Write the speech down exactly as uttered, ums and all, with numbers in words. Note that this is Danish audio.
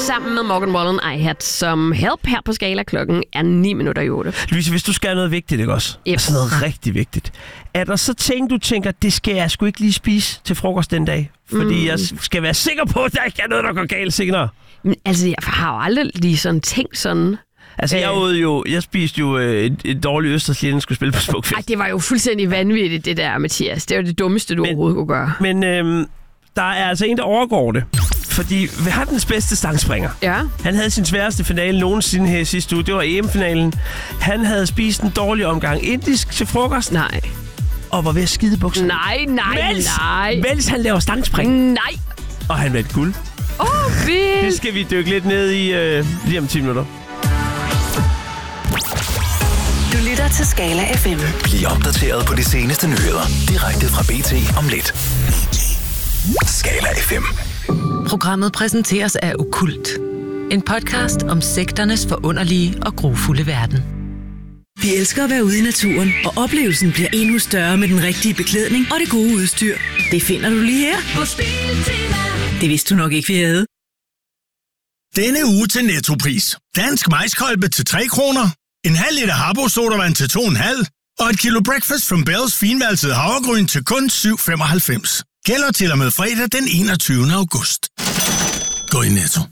sammen med Morgan Wallen iHat som help her på Skala. Klokken er ni minutter i otte. Louise, hvis du skal noget vigtigt, ikke også? Yep. Altså noget rigtig vigtigt. Er der så ting, du tænker, det skal jeg sgu ikke lige spise til frokost den dag? Fordi mm. jeg skal være sikker på, at der ikke er noget, der går galt senere. Men, altså, jeg har jo aldrig lige sådan tænkt sådan... Altså, jeg, øh, jo, jeg spiste jo øh, et, et dårligt østers, inden jeg skulle spille på Smukfest. Ej, det var jo fuldstændig vanvittigt, det der, Mathias. Det var det dummeste, du men, overhovedet kunne gøre. Men øh, der er altså en, der overgår det. Fordi verdens bedste stangspringer. Ja. Han havde sin sværeste finale nogensinde her i sidste uge. Det var E M-finalen. Han havde spist en dårlig omgang indisk til frokost. Nej. Og var ved at skide bukserne. Nej, nej, mens, nej. Mens han laver stangspring. Nej. Og han vandt guld. Åh, oh, vildt. Det skal vi dykke lidt ned i øh, lige om ti minutter. Du lytter til Skala F M. Bliv opdateret på de seneste nyheder direkte fra B T om lidt. Skala F M. Programmet præsenteres af Okkult. En podcast om sekternes forunderlige og grufulde verden. Vi elsker at være ude i naturen, og oplevelsen bliver endnu større med den rigtige beklædning og det gode udstyr. Det finder du lige her på Biltema. Det vidste du nok ikke, vi havde. Denne uge til Nettopris. Dansk maiskolbe til tre kroner. En halv liter Habbo sodavand til to komma fem. Og et kilo Breakfast from Bells finvalset havregryn til kun syv femoghalvfems. Gælder til og med fredag den enogtyvende august. Gå i Netto.